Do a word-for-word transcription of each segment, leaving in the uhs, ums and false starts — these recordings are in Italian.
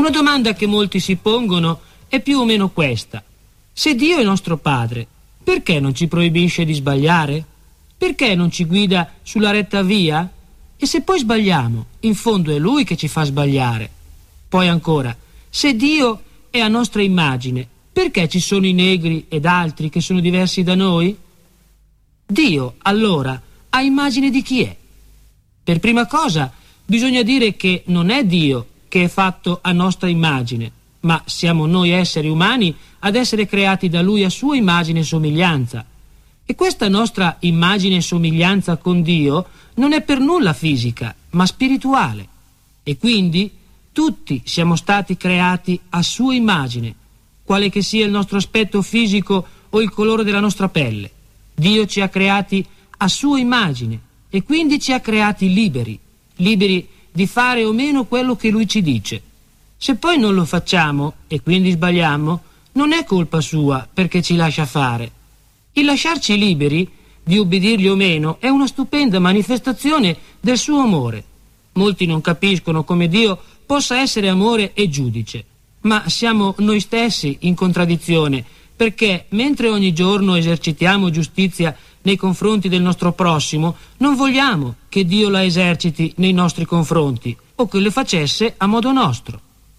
Una domanda che molti si pongono è più o meno questa: se Dio è nostro Padre, perché non ci proibisce di sbagliare? Perché non ci guida sulla retta via? E se poi sbagliamo, in fondo è Lui che ci fa sbagliare. Poi ancora, se Dio è a nostra immagine, perché ci sono i negri ed altri che sono diversi da noi? Dio, allora, ha immagine di chi è? Per prima cosa, bisogna dire che non è Dio che è fatto a nostra immagine, ma siamo noi esseri umani ad essere creati da Lui a sua immagine e somiglianza. E questa nostra immagine e somiglianza con Dio non è per nulla fisica, ma spirituale. E quindi tutti siamo stati creati a sua immagine, quale che sia il nostro aspetto fisico o il colore della nostra pelle. Dio ci ha creati a sua immagine e quindi ci ha creati liberi, liberi di fare o meno quello che Lui ci dice. Se poi non lo facciamo e quindi sbagliamo, non è colpa sua perché ci lascia fare. Il lasciarci liberi di ubbidirgli o meno è una stupenda manifestazione del suo amore. Molti non capiscono come Dio possa essere amore e giudice, ma siamo noi stessi in contraddizione, perché mentre ogni giorno esercitiamo giustizia nei confronti del nostro prossimo, non vogliamo che Dio la eserciti nei nostri confronti o che lo facesse a modo nostro.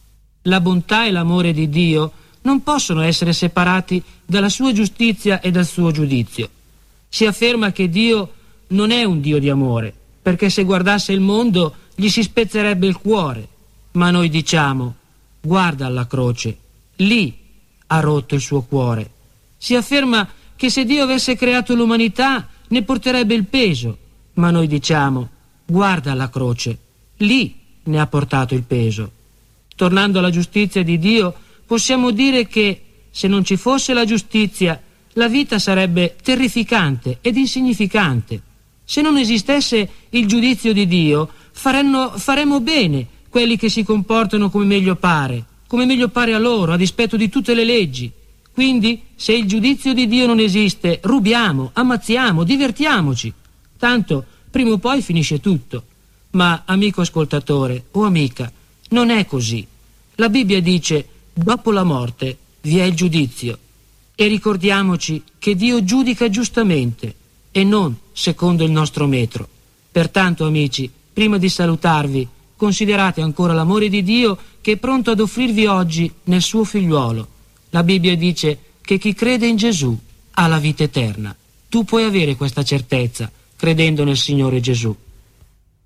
La bontà e l'amore di Dio non possono essere separati dalla sua giustizia e dal suo giudizio. Si afferma che Dio non è un Dio di amore, perché se guardasse il mondo gli si spezzerebbe il cuore. Ma noi diciamo: guarda alla croce, lì ha rotto il suo cuore. Si afferma che se Dio avesse creato l'umanità ne porterebbe il peso, ma noi diciamo: guarda alla croce, lì ne ha portato il peso. Tornando alla giustizia di Dio, possiamo dire che se non ci fosse la giustizia, la vita sarebbe terrificante ed insignificante. Se non esistesse il giudizio di Dio, faranno, faremmo bene quelli che si comportano come meglio pare, come meglio pare a loro, a dispetto di tutte le leggi. Quindi, se il giudizio di Dio non esiste, rubiamo, ammazziamo, divertiamoci. Tanto, prima o poi finisce tutto. Ma, amico ascoltatore o amica, non è così. La Bibbia dice: dopo la morte vi è il giudizio. E ricordiamoci che Dio giudica giustamente e non secondo il nostro metro. Pertanto, amici, prima di salutarvi, considerate ancora l'amore di Dio che è pronto ad offrirvi oggi nel suo figliuolo. La Bibbia dice che chi crede in Gesù ha la vita eterna. Tu puoi avere questa certezza credendo nel Signore Gesù.